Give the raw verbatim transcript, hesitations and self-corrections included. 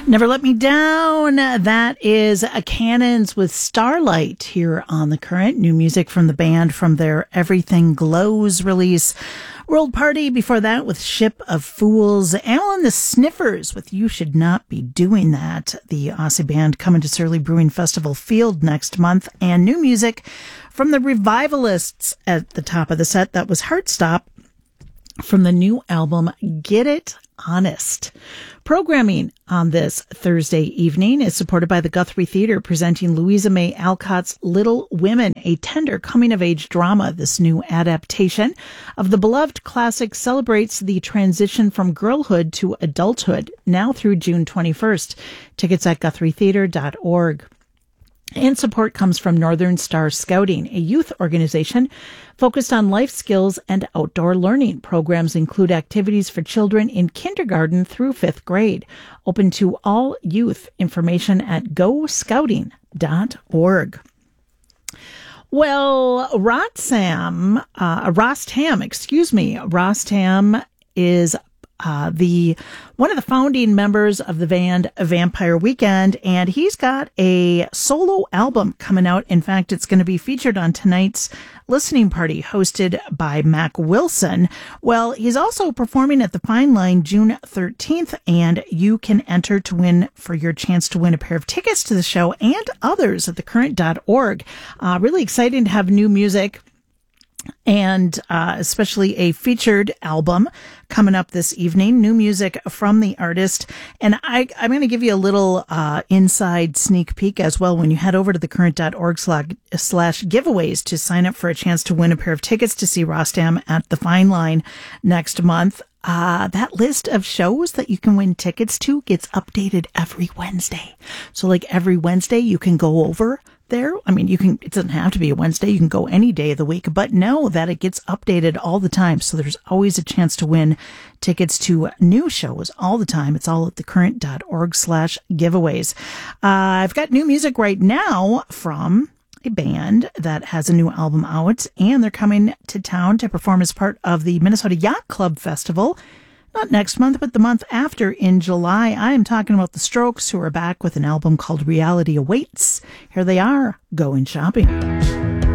Never Let Me Down. That is a Cannons with Starlight here on The Current. New music from the band from their Everything Glows release. World Party before that with Ship of Fools. Alan the Sniffers with You Should Not Be Doing That. The Aussie band coming to Surly Brewing Festival Field next month. And new music from the Revivalists at the top of the set. That was Heartstop from the new album Get It Honest. Programming on this Thursday evening is supported by the Guthrie Theatre, presenting Louisa May Alcott's Little Women, a tender coming-of-age drama. This new adaptation of the beloved classic celebrates the transition from girlhood to adulthood, now through June twenty-first. Tickets at guthrie theatre dot org. And support comes from Northern Star Scouting, a youth organization focused on life skills and outdoor learning. Programs include activities for children in kindergarten through fifth grade. Open to all youth. Information at go scouting dot org. Well, Rotsam, uh, Rostam, excuse me, Rostam is Uh, the one of the founding members of the band Vampire Weekend, and he's got a solo album coming out. In fact, it's going to be featured on tonight's listening party hosted by Mac Wilson. Well, he's also performing at the Fine Line June thirteenth, and you can enter to win for your chance to win a pair of tickets to the show and others at the current dot org. Uh, really exciting to have new music, and uh, especially a featured album coming up this evening. New music from the artist. And I, I'm going to give you a little uh, inside sneak peek as well when you head over to the current dot org slash, slash giveaways to sign up for a chance to win a pair of tickets to see Rostam at the Fine Line next month. Uh, that list of shows that you can win tickets to gets updated every Wednesday. So like every Wednesday you can go over there. I mean, you can, it doesn't have to be a Wednesday. You can go any day of the week, but know that it gets updated all the time. So there's always a chance to win tickets to new shows all the time. It's all at the current dot org slash giveaways. Uh, I've got new music right now from a band that has a new album out, and they're coming to town to perform as part of the Minnesota Yacht Club Festival. Not next month, but the month after in July. I am talking about the Strokes, who are back with an album called Reality Awaits. Here they are, going shopping.